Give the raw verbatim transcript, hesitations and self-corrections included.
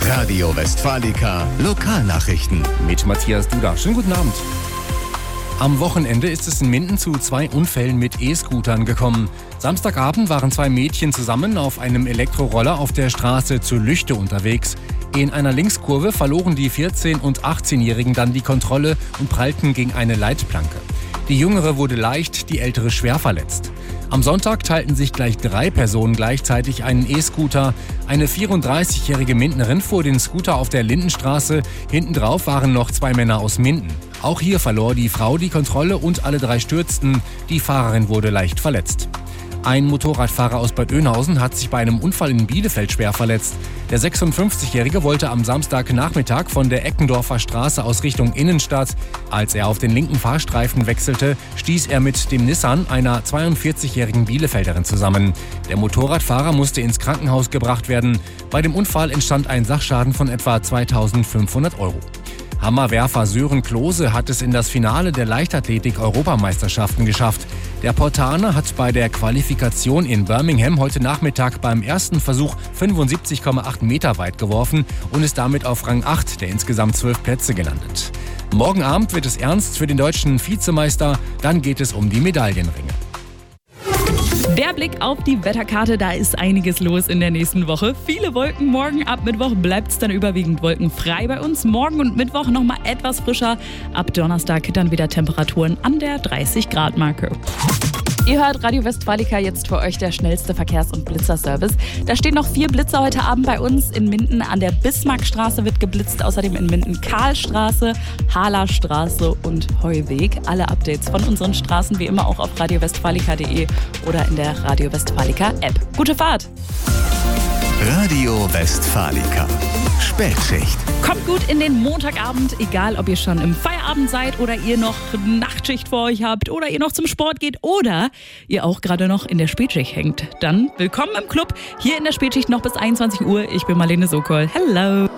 Radio Westfalica Lokalnachrichten. Mit Matthias Duda. Schönen guten Abend. Am Wochenende ist es in Minden zu zwei Unfällen mit E-Scootern gekommen. Samstagabend waren zwei Mädchen zusammen auf einem Elektroroller auf der Straße zur Lüchte unterwegs. In einer Linkskurve verloren die vierzehn- und achtzehnjährigen dann die Kontrolle und prallten gegen eine Leitplanke. Die Jüngere wurde leicht, die Ältere schwer verletzt. Am Sonntag teilten sich gleich drei Personen gleichzeitig einen E-Scooter. Eine vierunddreißigjährige Mindenerin fuhr den Scooter auf der Lindenstraße. Hinten drauf waren noch zwei Männer aus Minden. Auch hier verlor die Frau die Kontrolle und alle drei stürzten. Die Fahrerin wurde leicht verletzt. Ein Motorradfahrer aus Bad Oeynhausen hat sich bei einem Unfall in Bielefeld schwer verletzt. Der sechsundfünfzigjährige wollte am Samstagnachmittag von der Eckendorfer Straße aus Richtung Innenstadt. Als er auf den linken Fahrstreifen wechselte, stieß er mit dem Nissan einer zweiundvierzigjährigen Bielefelderin zusammen. Der Motorradfahrer musste ins Krankenhaus gebracht werden. Bei dem Unfall entstand ein Sachschaden von etwa zweitausendfünfhundert Euro. Hammerwerfer Sören Klose hat es in das Finale der Leichtathletik-Europameisterschaften geschafft. Der Portaner hat bei der Qualifikation in Birmingham heute Nachmittag beim ersten Versuch fünfundsiebzig Komma acht Meter weit geworfen und ist damit auf Rang acht der insgesamt zwölf Plätze gelandet. Morgen Abend wird es ernst für den deutschen Vizemeister, dann geht es um die Medaillenringe. Der Blick auf die Wetterkarte, da ist einiges los in der nächsten Woche. Viele Wolken, morgen ab Mittwoch bleibt es dann überwiegend wolkenfrei bei uns. Morgen und Mittwoch nochmal etwas frischer. Ab Donnerstag dann wieder Temperaturen an der dreißig Grad Marke. Ihr hört Radio Westfalica, jetzt für euch der schnellste Verkehrs- und Blitzerservice. Da stehen noch vier Blitzer heute Abend bei uns. In Minden an der Bismarckstraße wird geblitzt, außerdem in Minden Karlstraße, Halerstraße und Heuweg. Alle Updates von unseren Straßen wie immer auch auf radio westfalica punkt de oder in der Radio Westfalica App. Gute Fahrt! Radio Westfalica Spätschicht. Kommt gut in den Montagabend, egal ob ihr schon im Feierabend seid oder ihr noch Nachtschicht vor euch habt oder ihr noch zum Sport geht oder ihr auch gerade noch in der Spätschicht hängt. Dann willkommen im Club, hier in der Spätschicht noch bis einundzwanzig Uhr. Ich bin Marlene Sokol. Hello!